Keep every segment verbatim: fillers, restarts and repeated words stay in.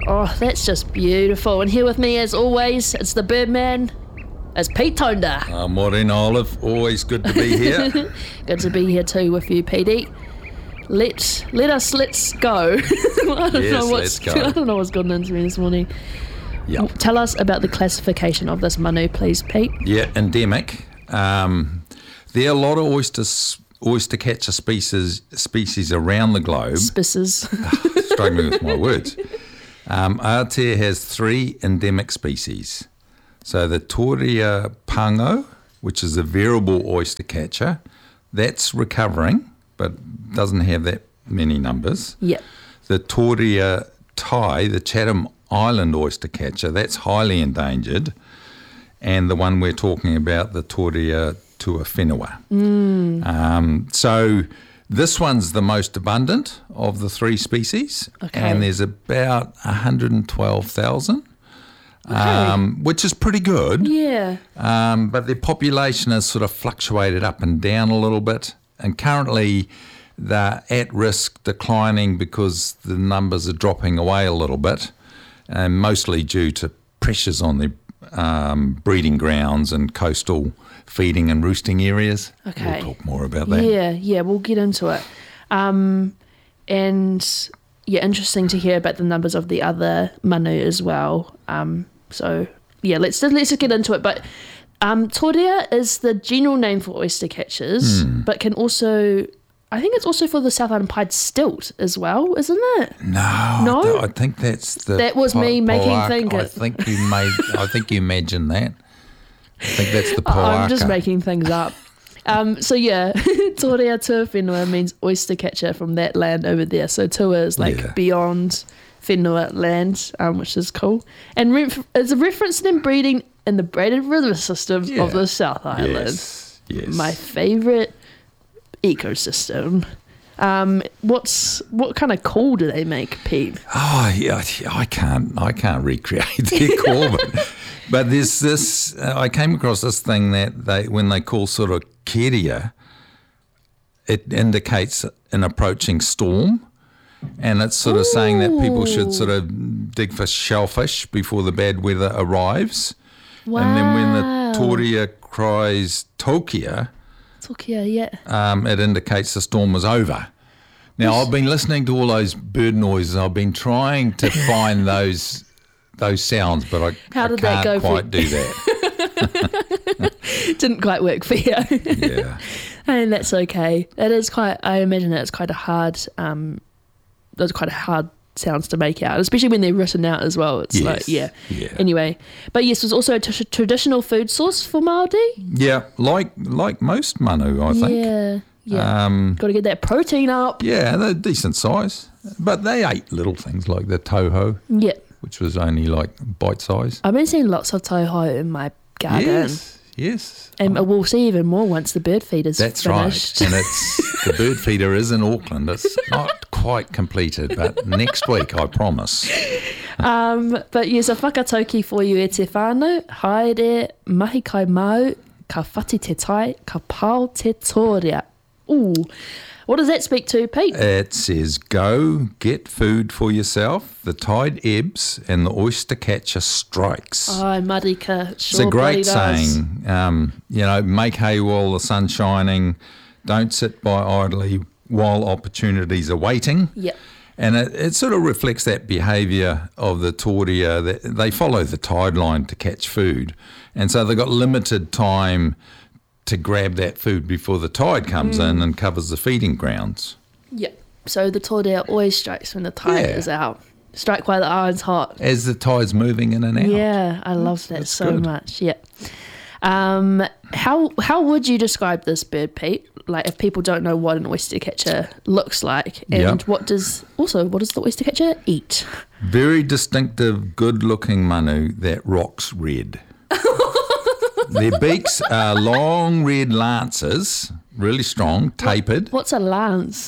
Oh, that's just beautiful. And here with me, as always, it's the Birdman. It's Pete Tonda. Uh, morning, Olive. Always good to be here. Good to be here too with you, Petey. Let let us let's go. I don't Yes, know what's let's go. I don't know what's gotten into me this morning. Yep. Tell us about the classification of this manu, please, Pete. Yeah, endemic. Um, there are a lot of oyster oyster catcher species species around the globe. Spices. Struggling with my words. Um, Aotea has three endemic species. So the Toria pango, which is a variable oyster catcher, that's recovering, but doesn't have that many numbers. Yep. The Toria tai, the Chatham Island oyster catcher, that's highly endangered. And the one we're talking about, the Toria tuawhenua. Mm. Um, so this one's the most abundant of the three species. Okay. And there's about one hundred twelve thousand. Okay. Um, which is pretty good. Yeah. Um, but their population has sort of fluctuated up and down a little bit. And currently they're at risk declining because the numbers are dropping away a little bit, and mostly due to pressures on their um, breeding grounds and coastal feeding and roosting areas. Okay. We'll talk more about that. Yeah, yeah, we'll get into it. Um, and yeah, interesting to hear about the numbers of the other manu as well. Um, so yeah, let's let's just get into it. But um, Toria is the general name for oyster catchers, Mm. but can also, I think it's also for the South Island pied stilt as well, isn't it? No, No? th- I think that's the. That was me making poaka. think I it. think you made. I think you imagined that. I think that's the poaka. I'm just making things up. Um, so yeah, Toria tuawhenua means oyster catcher from that land over there. So tua is like Yeah. beyond whenua land, um, which is cool. And re- it's a reference to them breeding in the braided river system Yeah. of the South Island. Yes, yes. My favourite ecosystem. Um, what's what kind of call do they make, Pete? Oh yeah, I can't. I can't recreate their call, but, but there's this. Uh, I came across this thing that they, when they call sort of keria, it indicates an approaching storm, and it's sort of saying that people should sort of dig for shellfish before the bad weather arrives. Wow. And then when the Toria cries tokia, Tokia, yeah. um, it indicates the storm was over. Now, I've been listening to all those bird noises. I've been trying to find those those sounds, but I, How I did that can't go for quite you? do that. Didn't quite work for you. Yeah. And that's okay. It is quite, I imagine it's quite a hard, um, those are quite hard sounds to make out, especially when they're written out as well. It's Yes, like, yeah. yeah. Anyway, but yes, it was also a t- traditional food source for Māori. Yeah, like like most manu, I think. Yeah, yeah. Um, Got to get that protein up. yeah, they're decent size. But they ate little things like the toho, Yeah. which was only like bite size. I've been seeing lots of toho in my garden. Yes, yes. And we'll see even more once the bird feeder's That's finished. right. And it's the bird feeder is in Auckland. It's not quite completed, but next week, I promise. Um, but yes, a whakatauki for you e te whānau, haere, mahi kai mau, ka whati te tai, ka pāo te tōrea. Ooh, what does that speak to, Pete? It says, go get food for yourself. The tide ebbs and the oyster catcher strikes. Ai, marika, it's sure a great bloody does. saying. Um, you know, make hay while the sun's shining. Don't sit by idly while opportunities are waiting. Yep. And it, it sort of reflects that behaviour of the Toria. That they follow the tide line to catch food. And so they've got limited time to grab that food before the tide comes Mm. in and covers the feeding grounds. Yep. So the tōrea always strikes when the tide Yeah. is out. Strike while the iron's hot. As the tide's moving in and out. Yeah, I love that that's so good. much. Yeah. Um, how how would you describe this bird, Pete? Like, if people don't know what an oyster catcher looks like, and Yep. what does also what does the oyster catcher eat? Very distinctive, good-looking manu that rocks red. Their beaks are long red lances, really strong, tapered. What's a lance?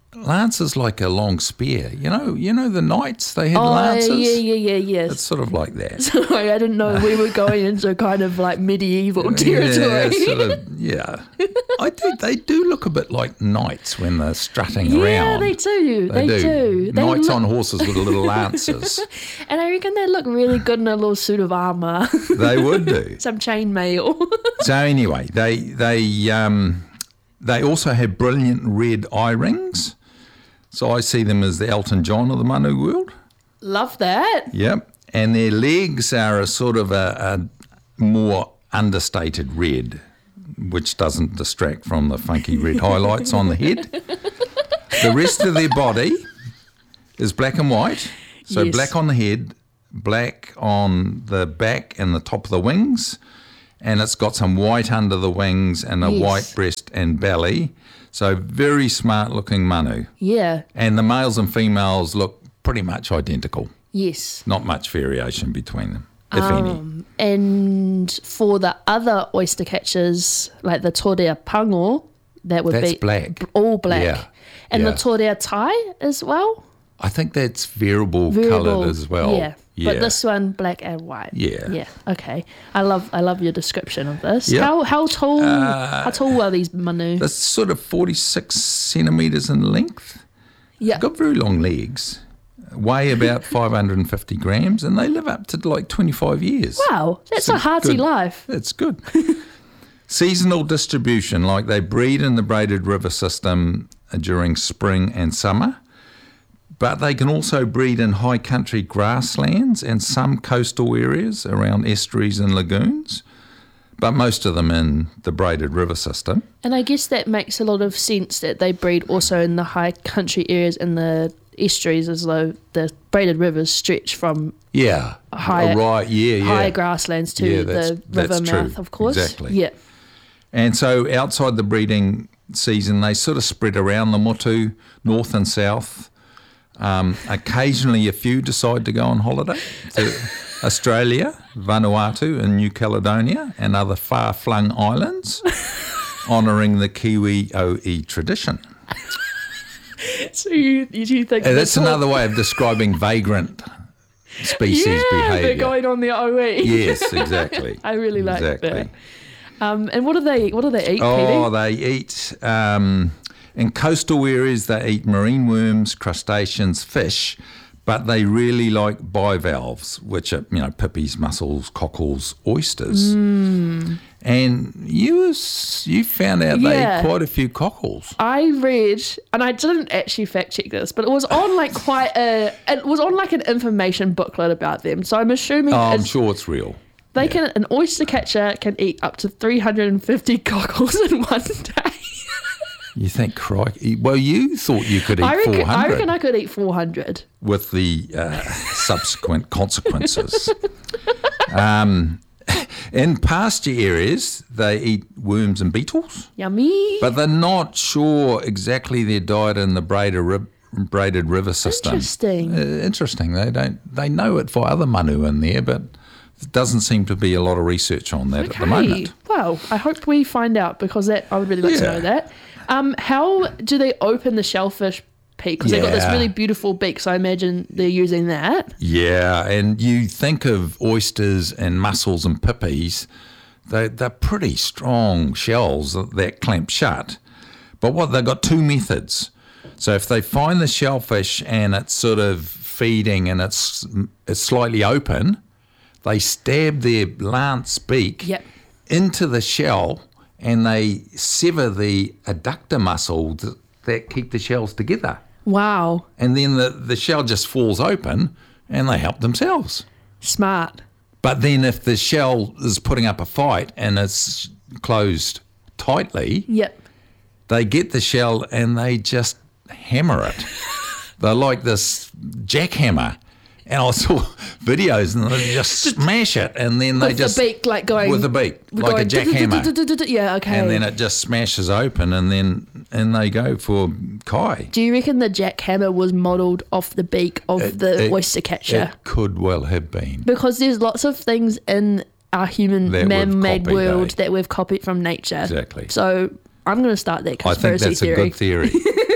lance is like a long spear. You know, you know the knights, they had Oh, lances. yeah, yeah, yeah, yeah. It's sort of like that. Sorry, I didn't know we were going into kind of like medieval territory. Yeah, sort of, yeah. I do, they do look a bit like knights when they're strutting Yeah, around. they do. They, They, do. They Knights look- on horses with little lances. And I reckon they look really good in a little suit of armour. They would do. Some chainmail. So anyway, they they um, they also have brilliant red eye rings. So I see them as the Elton John of the Manu world. Love that. Yep. And their legs are a sort of a, a more understated red, which doesn't distract from the funky red highlights on the head. The rest of their body is black and white. So Yes. black on the head, black on the back and the top of the wings, and it's got some white under the wings and a Yes. white breast and belly. So very smart looking manu. Yeah. And the males and females look pretty much identical. Yes. Not much variation between them, if any. Um, and for the other oyster catchers, like the Torea Pango, that would That's be black. b- all black. Yeah. And Yeah. the Torea Tai as well. I think that's variable, Variable, coloured as well. Yeah. But this one, black and white. Yeah. Yeah. Okay. I love I love your description of this. Yeah. How how tall Uh, how tall are these manu? That's sort of forty-six centimetres in length. Yeah. Got very long legs, weigh about five hundred fifty grams, and they live up to like twenty-five years. Wow, that's So a hearty good. life. It's good. Seasonal distribution, like they breed in the Braided River system during spring and summer, but they can also breed in high country grasslands and some coastal areas around estuaries and lagoons, but most of them in the Braided River system. And I guess that makes a lot of sense that they breed also in the high country areas and the estuaries, as though the braided rivers stretch from Yeah, higher, oh, right, yeah, yeah. higher grasslands to Yeah, that's- the river that's mouth, true. of course. Exactly. Yeah. And so outside the breeding season, they sort of spread around the motu, north and south. Um, occasionally, a few decide to go on holiday to Australia, Vanuatu, and New Caledonia, and other far-flung islands, honouring the Kiwi O E tradition. So you you think And that's all- another way of describing vagrant species yeah, behaviour. they're going on their O E. Yes, exactly. I really like exactly. that. Um, and what do they what do they eat, Oh, Petey? they eat um, in coastal areas. They eat marine worms, crustaceans, fish, but they really like bivalves, which are you know pippies, mussels, cockles, oysters. Mm. And you was, you found out they Yeah. eat quite a few cockles. I read, and I didn't actually fact check this, but it was on like quite a, it was on like an information booklet about them. So I'm assuming Oh, I'm it's, sure it's real. they yeah. can, an oyster catcher can eat up to three hundred fifty cockles in one day. You think, crikey? Well, you thought you could eat I reckon, four I hundred reckon I could eat four hundred. with the uh, subsequent consequences. Um, in pasture areas, they eat worms and beetles, Yummy. but they're not sure exactly their diet in the braided, rib, braided river system. Interesting. Uh, interesting. They don't. They know it for other manu in there, but there doesn't seem to be a lot of research on that at the Okay. moment. Well, I hope we find out because that I would really like to Yeah. know that. Um, how do they open the shellfish beak? Because they've got this Yeah. really beautiful beak, so I imagine they're using that. Yeah, and you think of oysters and mussels and pippies, they, they're pretty strong shells that clamp shut. But what they've got two methods. So if they find the shellfish and it's sort of feeding and it's it's slightly open, they stab their lance beak Yep. into the shell and they sever the adductor muscles that keep the shells together. Wow, And then the, the shell just falls open and they help themselves. smart. But then if the shell is putting up a fight and it's closed tightly, Yep. they get the shell and they just hammer it. They're like this jackhammer. And I saw videos and they just smash it and then they With just... the beak, like going With the beak, like a going jackhammer. Yeah, okay. And then it just smashes open and then and they go for kai. Do you reckon the jackhammer was modelled off the beak of the It- oyster catcher? It could well have been. Because there's lots of things in our human That we've man-made copied, world eh? that we've copied from nature. Exactly. So I'm going to start that I think conspiracy that's theory. a good theory.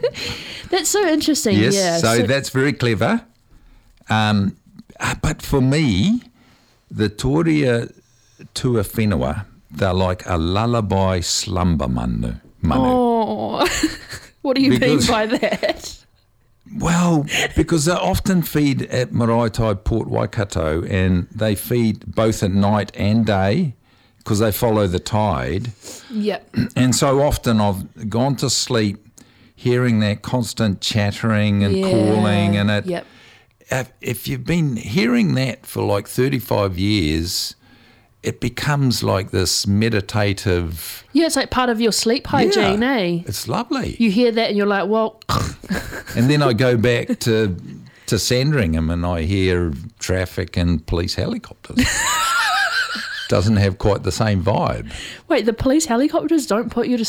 That's so interesting. Yes, yeah. so, that's very clever. Um, uh, but for me, the Toria Tua Whenua, they're like a lullaby slumber manu. manu. Oh, what do you Because- mean by that? Well, because they often feed at Maraetai Port Waikato, and they feed both at night and day because they follow the tide. Yep. And so often I've gone to sleep hearing that constant chattering and Yeah. calling, and it. Yep. If, if you've been hearing that for like thirty-five years, it becomes like this meditative. Yeah, it's like part of your sleep hygiene, Yeah, eh? It's lovely. You hear that and you're like, well, And then I go back to to Sandringham and I hear traffic and police helicopters. Doesn't have quite the same vibe. wait, the police helicopters don't put you to